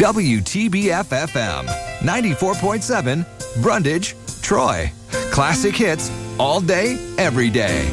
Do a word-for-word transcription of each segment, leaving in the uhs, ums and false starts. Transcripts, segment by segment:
W T B F F M, ninety-four point seven, Brundage, Troy. Classic hits all day, every day.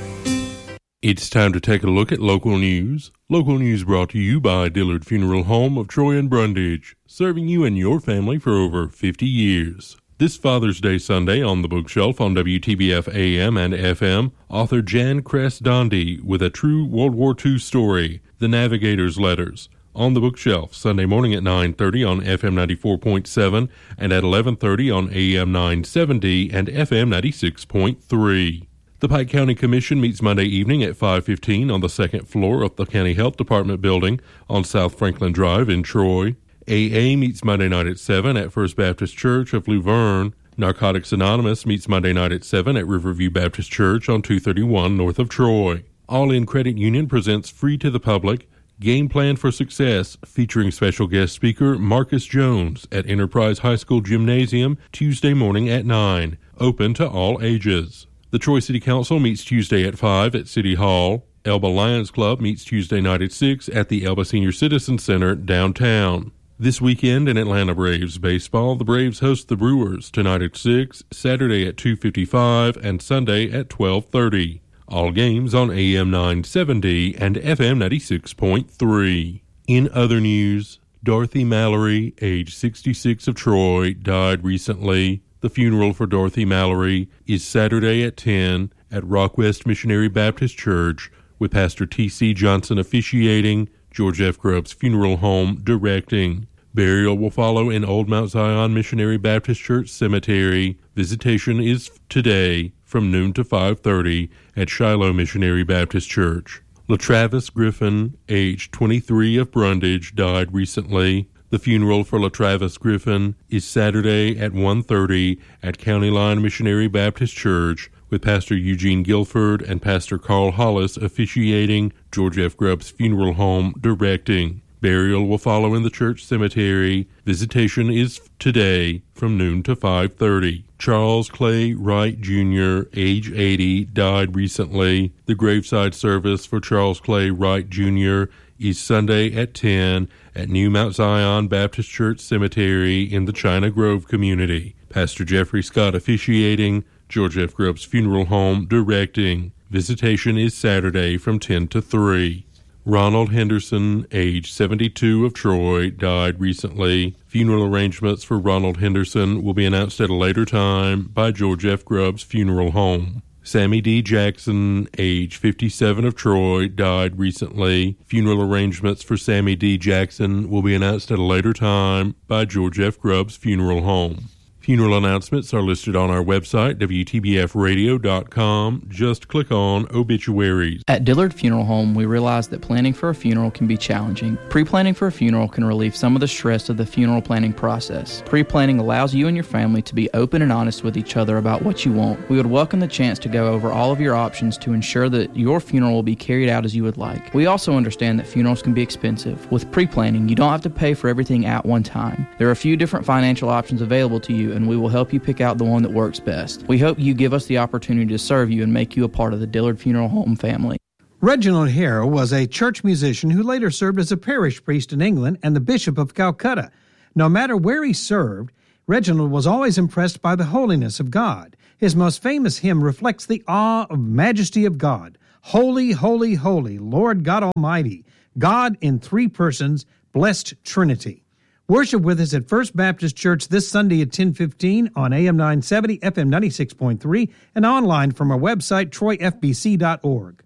It's time to take a look at local news. Local news brought to you by Dillard Funeral Home of Troy and Brundage, serving you and your family for over fifty years. This Father's Day Sunday on the bookshelf on W T B F A M and F M, author Jan Kress-Dondi with a true World War Two story, The Navigator's Letters. On the bookshelf, Sunday morning at nine thirty on F M ninety-four point seven and at eleven thirty on A M nine seventy and F M ninety-six point three. The Pike County Commission meets Monday evening at five fifteen on the second floor of the County Health Department building on South Franklin Drive in Troy. A A meets Monday night at seven at First Baptist Church of Luverne. Narcotics Anonymous meets Monday night at seven at Riverview Baptist Church on two thirty-one north of Troy. All In Credit Union presents Free to the Public, Game Plan for Success, featuring special guest speaker Marcus Jones at Enterprise High School Gymnasium Tuesday morning at nine, open to all ages. The Troy City Council meets Tuesday at five at City Hall. Elba Lions Club meets Tuesday night at six at the Elba Senior Citizen Center downtown. This weekend in Atlanta Braves baseball, the Braves host the Brewers tonight at six, Saturday at two fifty-five, and Sunday at twelve thirty. All games on A M nine seventy and F M ninety-six point three. In other news, Dorothy Mallory, age sixty-six, of Troy, died recently. The funeral for Dorothy Mallory is Saturday at ten at Rockwest Missionary Baptist Church, with Pastor T C Johnson officiating, George F. Grubb's Funeral Home directing. Burial will follow in Old Mount Zion Missionary Baptist Church Cemetery. Visitation is today from noon to five thirty at Shiloh Missionary Baptist Church. LaTravis Griffin, age twenty-three, of Brundage, died recently. The funeral for LaTravis Griffin is Saturday at one thirty at County Line Missionary Baptist Church, with Pastor Eugene Guilford and Pastor Carl Hollis officiating, George F. Grubb's Funeral Home directing. Burial will follow in the church cemetery. Visitation is today from noon to five thirty. Charles Clay Wright Junior, age eighty, died recently. The graveside service for Charles Clay Wright Junior is Sunday at ten at New Mount Zion Baptist Church Cemetery in the China Grove community. Pastor Jeffrey Scott officiating, George F. Grubb's Funeral Home directing. Visitation is Saturday from ten to three. Ronald Henderson, age seventy-two, of Troy, died recently. Funeral arrangements for Ronald Henderson will be announced at a later time by George F. Grubb's Funeral Home. Sammy D. Jackson, age fifty-seven, of Troy, died recently. Funeral arrangements for Sammy D. Jackson will be announced at a later time by George F. Grubb's Funeral Home. Funeral announcements are listed on our website, W T B F radio dot com. Just click on Obituaries. At Dillard Funeral Home, we realize that planning for a funeral can be challenging. Pre-planning for a funeral can relieve some of the stress of the funeral planning process. Pre-planning allows you and your family to be open and honest with each other about what you want. We would welcome the chance to go over all of your options to ensure that your funeral will be carried out as you would like. We also understand that funerals can be expensive. With pre-planning, you don't have to pay for everything at one time. There are a few different financial options available to you, and we will help you pick out the one that works best. We hope you give us the opportunity to serve you and make you a part of the Dillard Funeral Home family. Reginald Hare was a church musician who later served as a parish priest in England and the Bishop of Calcutta. No matter where he served, Reginald was always impressed by the holiness of God. His most famous hymn reflects the awe of majesty of God. Holy, holy, holy, Lord God Almighty, God in three persons, blessed Trinity. Worship with us at First Baptist Church this Sunday at ten fifteen on A M nine seventy, F M ninety-six point three, and online from our website, troy f b c dot org.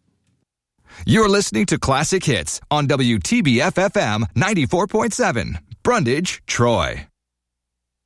You're listening to Classic Hits on W T B F F M ninety-four point seven, Brundage, Troy.